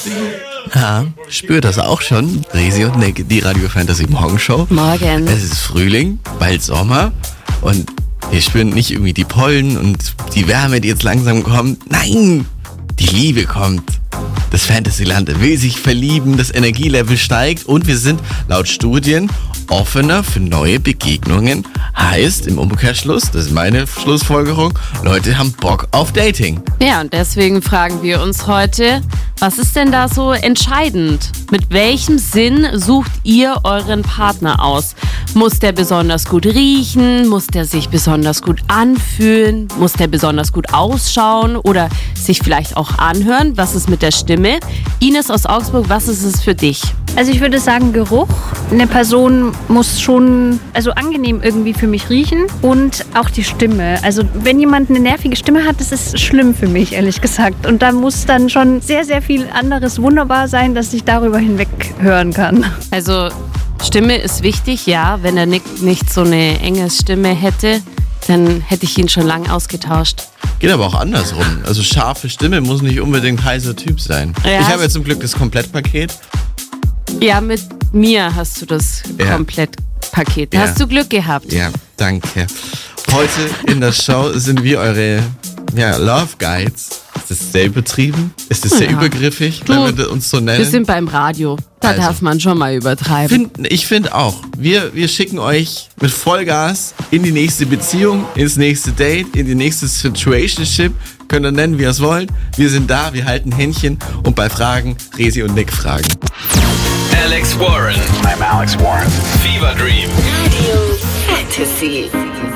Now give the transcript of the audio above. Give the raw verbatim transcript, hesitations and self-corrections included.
Ja, spürt das auch schon. Resi und Nick, die Radio Fantasy Morgenshow. Morgen. Es ist Frühling, bald Sommer und wir spüren nicht irgendwie die Pollen und die Wärme, die jetzt langsam kommt. Nein, die Liebe kommt. Das Fantasyland will sich verlieben, das Energielevel steigt und wir sind laut Studien offener für neue Begegnungen. Heißt im Umkehrschluss, das ist meine Schlussfolgerung, Leute haben Bock auf Dating. Ja, und deswegen fragen wir uns heute, was ist denn da so entscheidend? Mit welchem Sinn sucht ihr euren Partner aus? Muss der besonders gut riechen? Muss der sich besonders gut anfühlen? Muss der besonders gut ausschauen oder sich vielleicht auch anhören? Was ist mit der Stimme? Ines aus Augsburg, was ist es für dich? Also ich würde sagen Geruch. Eine Person muss schon also angenehm irgendwie für mich riechen und auch die Stimme. Also wenn jemand eine nervige Stimme hat, das ist schlimm für mich, ehrlich gesagt. Und da muss dann schon sehr, sehr viel anderes wunderbar sein, dass ich darüber hinweg hören kann. Also Stimme ist wichtig, ja. Wenn der Nick nicht so eine enge Stimme hätte, dann hätte ich ihn schon lang ausgetauscht. Geht aber auch andersrum. Also scharfe Stimme muss nicht unbedingt heißer Typ sein. Ja. Ich habe ja zum Glück das Komplettpaket. Ja, mit mir hast du das Ja. Komplettpaket. Ja. Hast du Glück gehabt. Ja, danke. Heute in der Show sind wir eure ja, Love Guides. Ist das sehr übertrieben? Ist das sehr Ja. übergriffig, Du, wenn wir uns so nennen? Wir sind beim Radio. Da Also. darf man schon mal übertreiben. Find, ich finde auch. Wir, wir schicken euch mit Vollgas in die nächste Beziehung, ins nächste Date, in die nächste Situationship. Könnt ihr nennen, wie ihr es wollt. Wir sind da, wir halten Händchen und bei Fragen, Resi und Nick fragen. Alex Warren. I'm Alex Warren. Fever Dream. Radio Fantasy.